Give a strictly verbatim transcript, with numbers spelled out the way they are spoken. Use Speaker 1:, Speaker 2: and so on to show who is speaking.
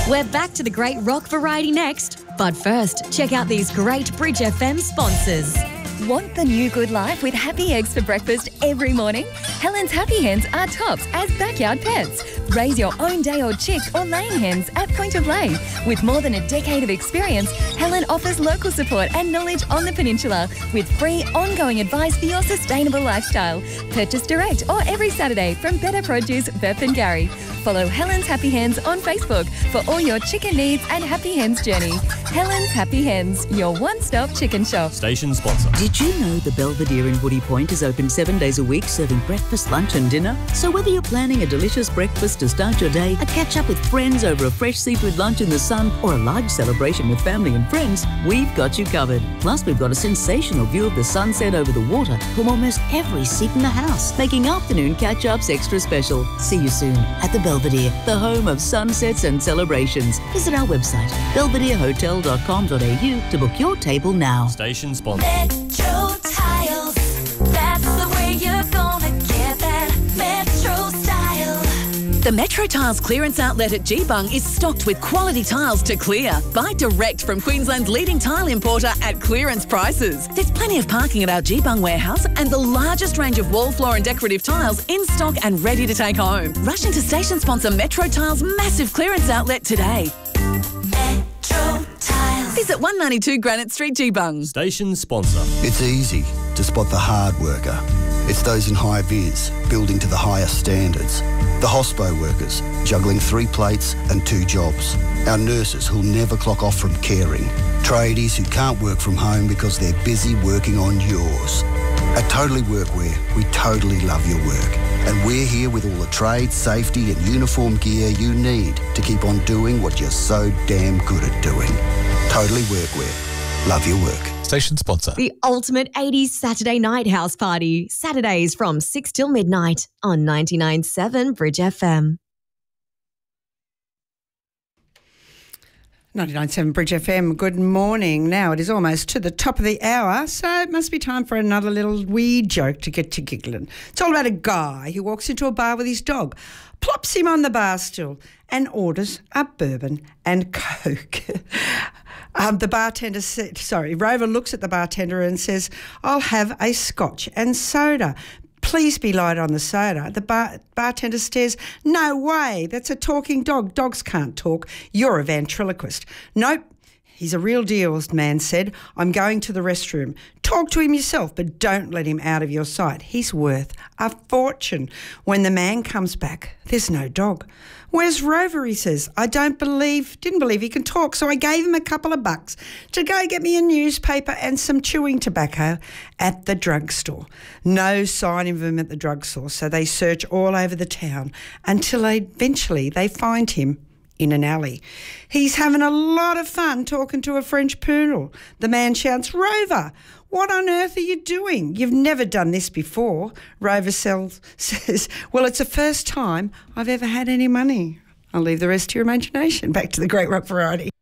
Speaker 1: We're back to the great rock variety next. But first, check out these great Bridge F M sponsors.
Speaker 2: Want the new good life with happy eggs for breakfast every morning? Helen's Happy Hens are tops as backyard pets. Raise your own day-old chicks or laying hens at point of lay. With more than a decade of experience, Helen offers local support and knowledge on the peninsula with free ongoing advice for your sustainable lifestyle. Purchase direct or every Saturday from Better Produce, Beth and Gary. Follow Helen's Happy Hens on Facebook for all your chicken needs and Happy Hens journey. Helen's Happy Hens, your one-stop chicken shop.
Speaker 3: Station sponsor.
Speaker 4: Did you know the Belvedere in Woody Point is open seven days a week, serving breakfast, lunch and dinner? So whether you're planning a delicious breakfast to start your day, a catch-up with friends over a fresh seafood lunch in the sun, or a large celebration with family and friends, we've got you covered. Plus, we've got a sensational view of the sunset over the water from almost every seat in the house, making afternoon catch-ups extra special. See you soon at the Belvedere, the home of sunsets and celebrations. Visit our website, belvedere hotel dot com dot a u, to book your table now.
Speaker 3: Station sponsor.
Speaker 5: Metro Tiles, that's the way you're gonna get that Metro style.
Speaker 6: The Metro Tiles clearance outlet at Geebung is stocked with quality tiles to clear. Buy direct from Queensland's leading tile importer at clearance prices. There's plenty of parking at our Geebung warehouse and the largest range of wall, floor and decorative tiles in stock and ready to take home. Rush into station sponsor Metro Tiles' massive clearance outlet today.
Speaker 5: Metro Tiles.
Speaker 6: Visit one ninety-two Granite Street, Geebung.
Speaker 3: Station sponsor.
Speaker 7: It's easy to spot the hard worker. It's those in high vis, building to the highest standards. The hospo workers, juggling three plates and two jobs. Our nurses who'll never clock off from caring. Tradies who can't work from home because they're busy working on yours. At Totally Workwear, we totally love your work. And we're here with all the trade, safety and uniform gear you need to keep on doing what you're so damn good at doing. Totally Workwear. Love your work.
Speaker 8: Station sponsor.
Speaker 1: The ultimate eighties Saturday night house party. Saturdays from six till midnight on ninety-nine point seven Bridge F M.
Speaker 9: ninety-nine point seven Bridge F M, good morning. Now it is almost to the top of the hour, so it must be time for another little wee joke to get you giggling. It's all about a guy who walks into a bar with his dog, plops him on the bar stool and orders a bourbon and Coke. um, the bartender said, sorry, Rover looks at the bartender and says, I'll have a scotch and soda. Please be light on the soda. The bar- bartender stares, no way, that's a talking dog. Dogs can't talk. You're a ventriloquist. Nope, he's a real deal, the man said. I'm going to the restroom. Talk to him yourself, but don't let him out of your sight. He's worth a fortune. When the man comes back, there's no dog. Where's Rover, he says. I don't believe, didn't believe he can talk, so I gave him a couple of bucks to go get me a newspaper and some chewing tobacco at the drugstore. No sign of him at the drugstore, so they search all over the town until they, eventually they find him in an alley. He's having a lot of fun talking to a French poodle. The man shouts, Rover, what on earth are you doing? You've never done this before. Rover sells, says, well, it's the first time I've ever had any money. I'll leave the rest to your imagination. Back to the Great Rock Variety.